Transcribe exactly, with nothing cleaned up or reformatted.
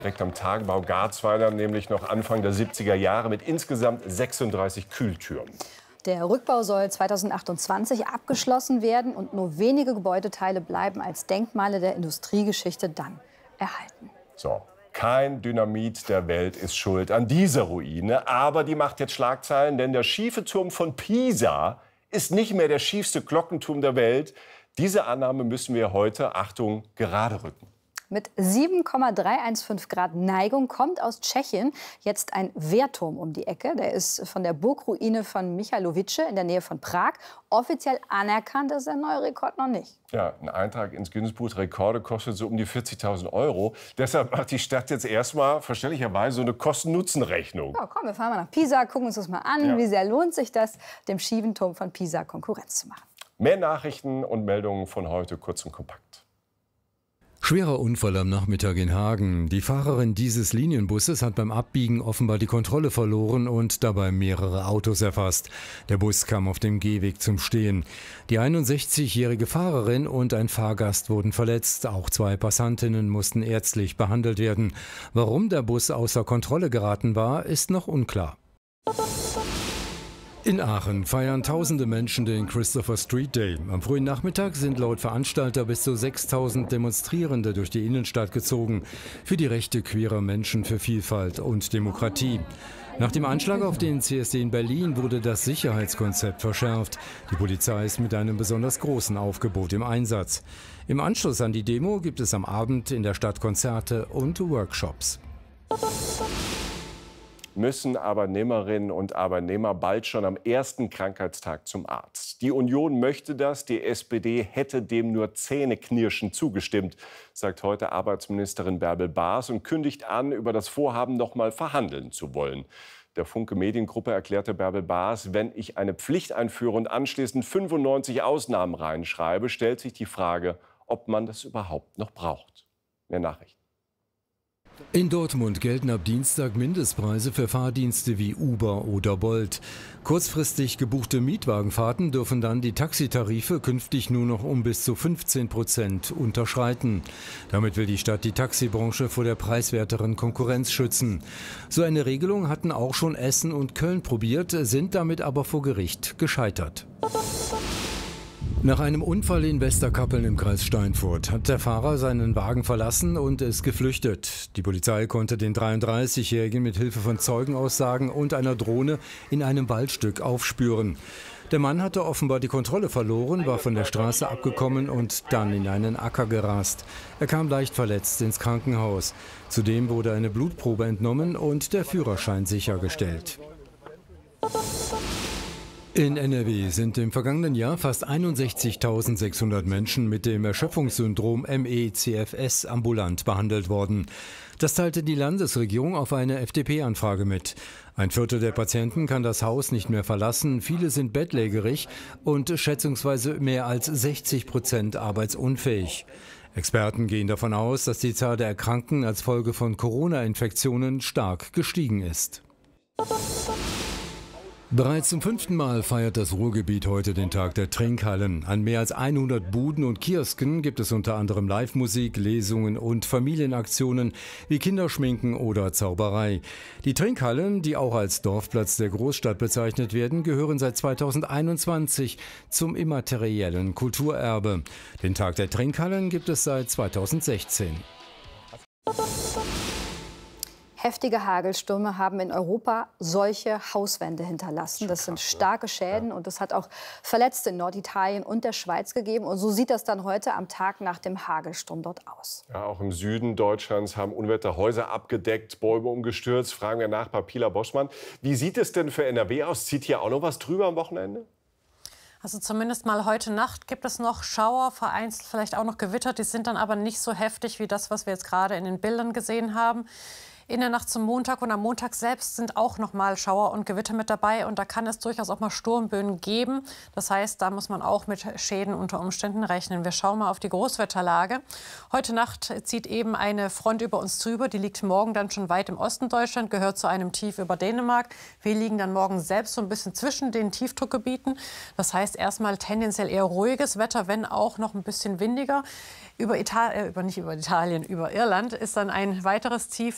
Direkt am Tagebau Garzweiler, nämlich noch Anfang der siebziger Jahre mit insgesamt sechsunddreißig Kühltürmen. Der Rückbau soll zweitausendachtundzwanzig abgeschlossen werden und nur wenige Gebäudeteile bleiben als Denkmale der Industriegeschichte dann erhalten. So, kein Dynamit der Welt ist schuld an dieser Ruine, aber die macht jetzt Schlagzeilen, denn der schiefe Turm von Pisa ist nicht mehr der schiefste Glockenturm der Welt. Diese Annahme müssen wir heute, Achtung, gerade rücken. Mit sieben Komma dreihundertfünfzehn Grad Neigung kommt aus Tschechien jetzt ein Wehrturm um die Ecke. Der ist von der Burgruine von Michalovice in der Nähe von Prag. Offiziell anerkannt ist der neue Rekord noch nicht. Ja, ein Eintrag ins Guinness-Buch der Rekorde kostet so um die vierzigtausend Euro. Deshalb macht die Stadt jetzt erstmal verständlicherweise so eine Kosten-Nutzen-Rechnung. Ja, komm, wir fahren mal nach Pisa, gucken uns das mal an. Ja. Wie sehr lohnt sich das, dem schiefen Turm von Pisa Konkurrenz zu machen? Mehr Nachrichten und Meldungen von heute, kurz und kompakt. Schwerer Unfall am Nachmittag in Hagen. Die Fahrerin dieses Linienbusses hat beim Abbiegen offenbar die Kontrolle verloren und dabei mehrere Autos erfasst. Der Bus kam auf dem Gehweg zum Stehen. Die einundsechzigjährige Fahrerin und ein Fahrgast wurden verletzt. Auch zwei Passantinnen mussten ärztlich behandelt werden. Warum der Bus außer Kontrolle geraten war, ist noch unklar. In Aachen feiern tausende Menschen den Christopher Street Day. Am frühen Nachmittag sind laut Veranstalter bis zu sechstausend Demonstrierende durch die Innenstadt gezogen. Für die Rechte queerer Menschen, für Vielfalt und Demokratie. Nach dem Anschlag auf den C S D in Berlin wurde das Sicherheitskonzept verschärft. Die Polizei ist mit einem besonders großen Aufgebot im Einsatz. Im Anschluss an die Demo gibt es am Abend in der Stadt Konzerte und Workshops. Müssen Arbeitnehmerinnen und Arbeitnehmer bald schon am ersten Krankheitstag zum Arzt. Die Union möchte das, die S P D hätte dem nur zähneknirschend zugestimmt, sagt heute Arbeitsministerin Bärbel Baas und kündigt an, über das Vorhaben noch mal verhandeln zu wollen. Der Funke Mediengruppe erklärte Bärbel Baas, wenn ich eine Pflicht einführe und anschließend fünfundneunzig Ausnahmen reinschreibe, stellt sich die Frage, ob man das überhaupt noch braucht. Mehr Nachrichten. In Dortmund gelten ab Dienstag Mindestpreise für Fahrdienste wie Uber oder Bolt. Kurzfristig gebuchte Mietwagenfahrten dürfen dann die Taxitarife künftig nur noch um bis zu fünfzehn Prozent unterschreiten. Damit will die Stadt die Taxibranche vor der preiswerteren Konkurrenz schützen. So eine Regelung hatten auch schon Essen und Köln probiert, sind damit aber vor Gericht gescheitert. Nach einem Unfall in Westerkappeln im Kreis Steinfurt hat der Fahrer seinen Wagen verlassen und ist geflüchtet. Die Polizei konnte den dreiunddreißigjährigen mit Hilfe von Zeugenaussagen und einer Drohne in einem Waldstück aufspüren. Der Mann hatte offenbar die Kontrolle verloren, war von der Straße abgekommen und dann in einen Acker gerast. Er kam leicht verletzt ins Krankenhaus. Zudem wurde eine Blutprobe entnommen und der Führerschein sichergestellt. In N R W sind im vergangenen Jahr fast einundsechzigtausendsechshundert Menschen mit dem Erschöpfungssyndrom M E C F S ambulant behandelt worden. Das teilte die Landesregierung auf eine F D P-Anfrage mit. Ein Viertel der Patienten kann das Haus nicht mehr verlassen, viele sind bettlägerig und schätzungsweise mehr als sechzig Prozent arbeitsunfähig. Experten gehen davon aus, dass die Zahl der Erkrankten als Folge von Corona-Infektionen stark gestiegen ist. Bereits zum fünften Mal feiert das Ruhrgebiet heute den Tag der Trinkhallen. An mehr als hundert Buden und Kiosken gibt es unter anderem Live-Musik, Lesungen und Familienaktionen wie Kinderschminken oder Zauberei. Die Trinkhallen, die auch als Dorfplatz der Großstadt bezeichnet werden, gehören seit zweitausendeinundzwanzig zum immateriellen Kulturerbe. Den Tag der Trinkhallen gibt es seit zweitausendsechzehn. Heftige Hagelstürme haben in Europa solche Hauswände hinterlassen. Das sind starke Schäden und es hat auch Verletzte in Norditalien und der Schweiz gegeben. Und so sieht das dann heute am Tag nach dem Hagelsturm dort aus. Ja, auch im Süden Deutschlands haben Unwetter Häuser abgedeckt, Bäume umgestürzt. Fragen wir nach bei Pila Boschmann. Wie sieht es denn für N R W aus? Zieht hier auch noch was drüber am Wochenende? Also zumindest mal heute Nacht gibt es noch Schauer, vereinzelt vielleicht auch noch Gewitter. Die sind dann aber nicht so heftig wie das, was wir jetzt gerade in den Bildern gesehen haben. In der Nacht zum Montag und am Montag selbst sind auch noch mal Schauer und Gewitter mit dabei. Und da kann es durchaus auch mal Sturmböen geben. Das heißt, da muss man auch mit Schäden unter Umständen rechnen. Wir schauen mal auf die Großwetterlage. Heute Nacht zieht eben eine Front über uns drüber. Die liegt morgen dann schon weit im Osten Deutschland, gehört zu einem Tief über Dänemark. Wir liegen dann morgen selbst so ein bisschen zwischen den Tiefdruckgebieten. Das heißt erstmal tendenziell eher ruhiges Wetter, wenn auch noch ein bisschen windiger. Über Italien, äh, über, nicht über Italien, über Irland ist dann ein weiteres Tief.